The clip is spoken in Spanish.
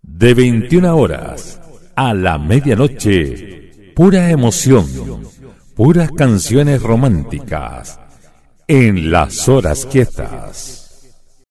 De 21 horas a la medianoche, pura emoción, puras canciones románticas en Las Horas Quietas.